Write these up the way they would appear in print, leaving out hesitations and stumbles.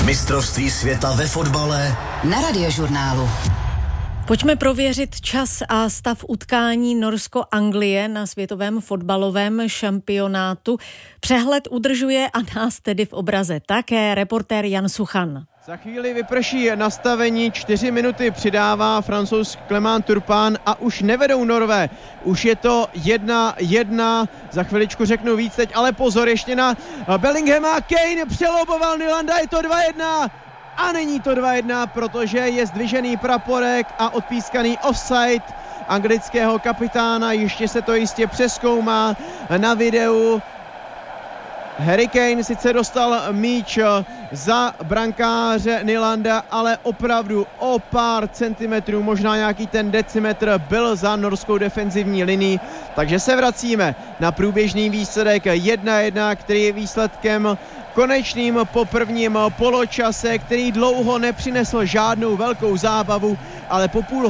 Mistrovství světa ve fotbale na Radiožurnálu. Pojďme prověřit čas a stav utkání Norsko-Anglie na světovém fotbalovém šampionátu. Přehled udržuje a nás tedy v obraze také reportér Jan Suchan. Za chvíli vyprší nastavení, 4 minuty přidává Francouz Clément Turpin a už nevedou Norové. Už je to 1-1, za chviličku řeknu víc teď, ale pozor ještě na Bellinghama, Kane přeloboval Nylanda, je to 2-1. A není to 2-1, protože je zdvižený praporek a odpískaný offside anglického kapitána. Ještě se to jistě přezkoumá na videu. Harry Kane sice dostal míč za brankáře Nylanda, ale opravdu o pár centimetrů, možná nějaký ten decimetr byl za norskou defenzivní linií. Takže se vracíme na průběžný výsledek 1-1, který je výsledkem konečným po prvním poločase, který dlouho nepřinesl žádnou velkou zábavu, ale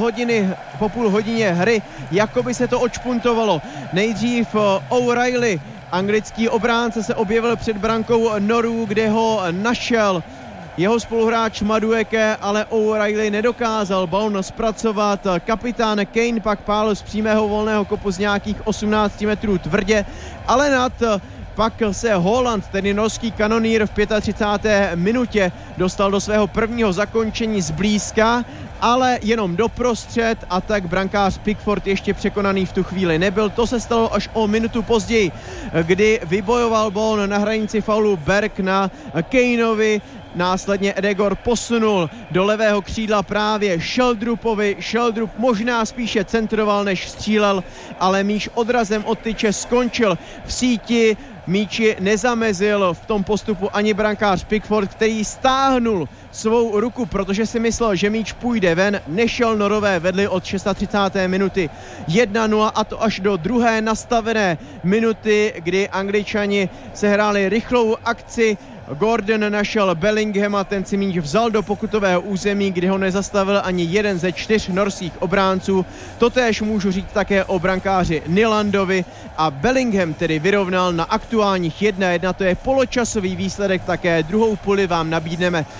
po půl hodině hry jako by se to odšpuntovalo. Nejdřív O'Reilly, anglický obránce, se objevil před brankou Norů, kde ho našel jeho spoluhráč Madueke, ale O'Reilly nedokázal balon zpracovat. Kapitán Kane pak pálil z přímého volného kopu z nějakých 18 metrů tvrdě, ale pak se Haaland, tedy norský kanonýr, v 35. minutě dostal do svého prvního zakončení zblízka, ale jenom doprostřed, a tak brankář Pickford ještě překonaný v tu chvíli nebyl. To se stalo až o minutu později, kdy vybojoval balon na hranici faulu Berg na Kaneovi. Následně Edegor posunul do levého křídla právě Sheldrupovi. Sheldrup možná spíše centroval, než střílel, ale míč odrazem od tyče skončil v síti. Míči nezamezil v tom postupu ani brankář Pickford, který stáhnul svou ruku, protože si myslel, že míč půjde ven. Nešel, Norové vedli od 36. minuty 1-0, a to až do druhé nastavené minuty, kdy Angličani sehráli rychlou akci. Gordon našel Bellinghama, ten si míč vzal do pokutového území, kdy ho nezastavil ani jeden ze 4 norských obránců. Totéž můžu říct také o brankáři Nylandovi, a Bellingham tedy vyrovnal na aktuálních 1-1. To je poločasový výsledek, také druhou půli vám nabídneme